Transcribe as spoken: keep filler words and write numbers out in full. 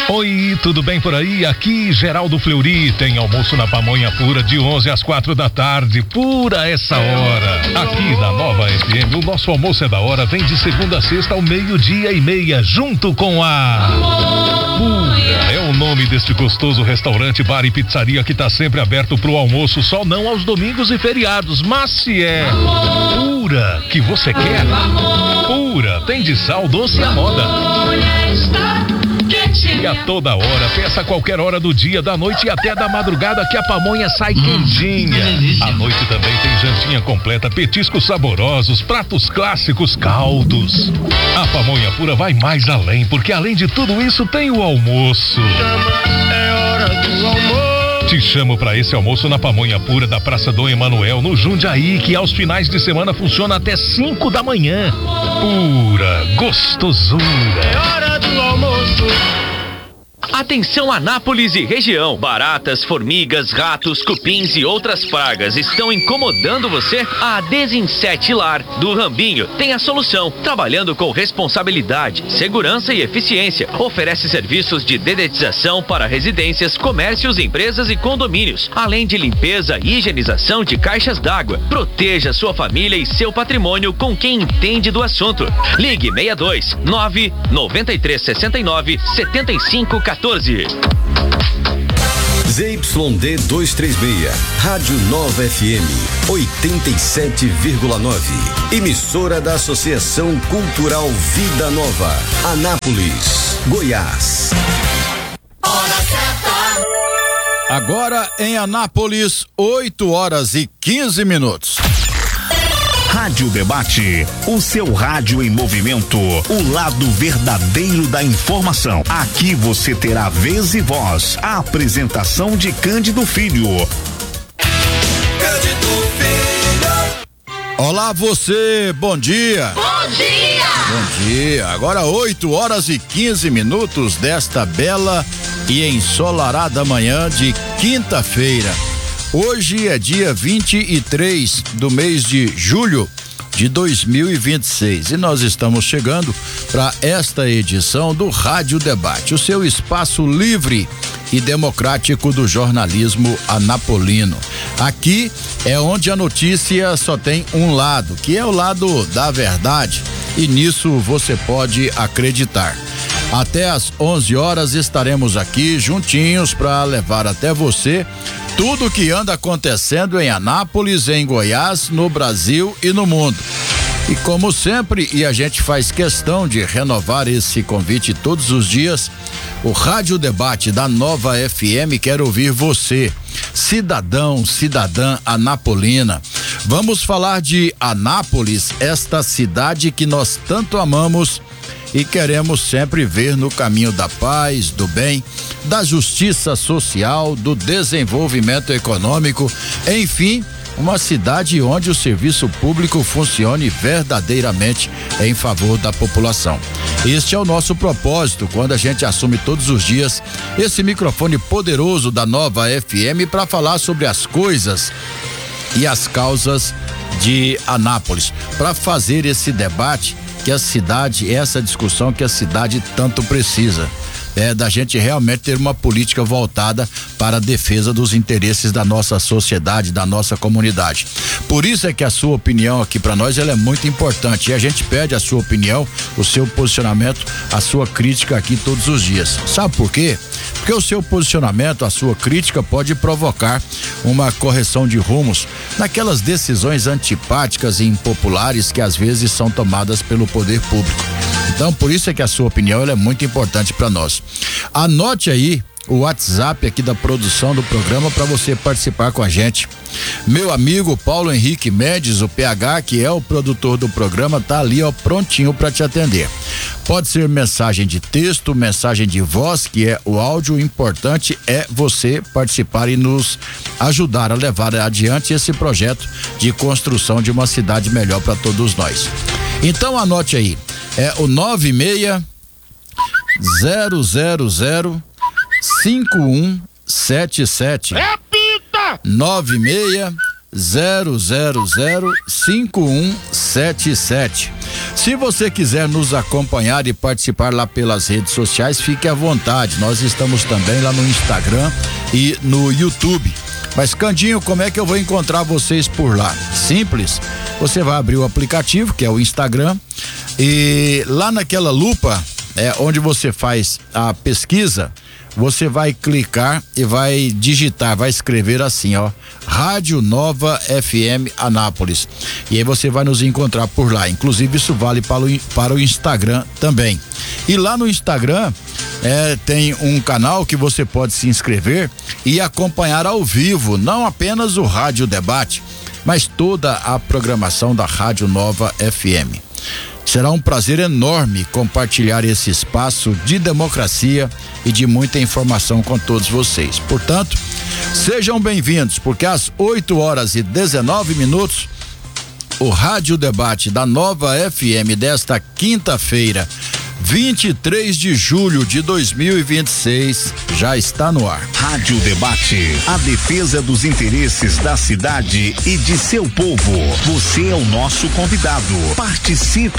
Oi, tudo bem por aí? Aqui Geraldo Fleury, tem almoço na Pamonha Pura de onze às quatro da tarde, pura essa hora. Aqui na Nova F M, o nosso almoço é da hora, vem de segunda a sexta ao meio-dia e meia, junto com a Pura. É o nome deste gostoso restaurante, bar e pizzaria que tá sempre aberto pro almoço, só não aos domingos e feriados, mas se é Pura que você quer, Pura, tem de sal, doce e a moda. E a toda hora, peça a qualquer hora do dia, da noite e até da madrugada que a pamonha sai quentinha. À noite também tem jantinha completa, petiscos saborosos, pratos clássicos, caldos. A Pamonha Pura vai mais além, porque além de tudo isso tem o almoço. É hora do almoço. Te chamo pra esse almoço na Pamonha Pura da Praça Dom Emanuel, no Jundiaí, que aos finais de semana funciona até cinco da manhã. Pura gostosura. É hora do almoço. Atenção Anápolis e região. Baratas, formigas, ratos, cupins e outras pragas estão incomodando você? A Desinsete Lar do Rambinho tem a solução, trabalhando com responsabilidade, segurança e eficiência. Oferece serviços de dedetização para residências, comércios, empresas e condomínios, além de limpeza e higienização de caixas d'água. Proteja sua família e seu patrimônio com quem entende do assunto. Ligue seis dois nove nove três seis nove sete cinco um quatro. Z Y D duzentos e trinta e seis, Rádio Nova F M, oitenta e sete vírgula nove. Emissora da Associação Cultural Vida Nova, Anápolis, Goiás. Hora certa. Agora em Anápolis, oito horas e quinze minutos. Rádio Debate, o seu rádio em movimento, o lado verdadeiro da informação. Aqui você terá vez e voz. A apresentação de Cândido Filho. Cândido Filho. Olá você, bom dia. Bom dia. Bom dia. Agora oito horas e quinze minutos desta bela e ensolarada manhã de quinta-feira. Hoje é dia vinte e três do mês de julho de dois mil e vinte e seis e nós estamos chegando para esta edição do Rádio Debate, o seu espaço livre e democrático do jornalismo anapolino. Aqui é onde a notícia só tem um lado, que é o lado da verdade, e nisso você pode acreditar. Até às onze horas estaremos aqui juntinhos para levar até você tudo o que anda acontecendo em Anápolis, em Goiás, no Brasil e no mundo. E como sempre, e a gente faz questão de renovar esse convite todos os dias, o Rádio Debate da Nova F M quer ouvir você, cidadão, cidadã anapolina. Vamos falar de Anápolis, esta cidade que nós tanto amamos e queremos sempre ver no caminho da paz, do bem, da justiça social, do desenvolvimento econômico, enfim, uma cidade onde o serviço público funcione verdadeiramente em favor da população. Este é o nosso propósito quando a gente assume todos os dias esse microfone poderoso da Nova F M para falar sobre as coisas e as causas de Anápolis, para fazer esse debate que a cidade, essa discussão que a cidade tanto precisa, é da gente realmente ter uma política voltada para a defesa dos interesses da nossa sociedade, da nossa comunidade. Por isso é que a sua opinião aqui para nós ela é muito importante e a gente pede a sua opinião, o seu posicionamento, a sua crítica aqui todos os dias. Sabe por quê? Porque o seu posicionamento, a sua crítica pode provocar uma correção de rumos naquelas decisões antipáticas e impopulares que às vezes são tomadas pelo poder público. Então, por isso é que a sua opinião ela é muito importante para nós. Anote aí o WhatsApp aqui da produção do programa para você participar com a gente. Meu amigo Paulo Henrique Mendes, o P H, que é o produtor do programa, tá ali ó prontinho para te atender. Pode ser mensagem de texto, mensagem de voz, que é o áudio. O importante é você participar e nos ajudar a levar adiante esse projeto de construção de uma cidade melhor para todos nós. Então anote aí, é o nove seis zero zero zero cinco um sete sete. Repita! nove seis zero zero zero cinco um sete sete. Se você quiser nos acompanhar e participar lá pelas redes sociais, fique à vontade. Nós estamos também lá no Instagram e no YouTube. Mas, Candinho, como é que eu vou encontrar vocês por lá? Simples. Você vai abrir o aplicativo, que é o Instagram, e lá naquela lupa, é onde você faz a pesquisa, você vai clicar e vai digitar, vai escrever assim, ó, Rádio Nova F M Anápolis. E aí você vai nos encontrar por lá. Inclusive, isso vale para o, para o Instagram também. E lá no Instagram, é, tem um canal que você pode se inscrever e acompanhar ao vivo, não apenas o Rádio Debate, mas toda a programação da Rádio Nova F M. Será um prazer enorme compartilhar esse espaço de democracia e de muita informação com todos vocês. Portanto, sejam bem-vindos, porque às oito horas e dezenove minutos, o Rádio Debate da Nova F M desta quinta-feira, vinte e três de julho de dois mil e vinte e seis, já está no ar. Rádio Debate, a defesa dos interesses da cidade e de seu povo. Você é o nosso convidado. Participe.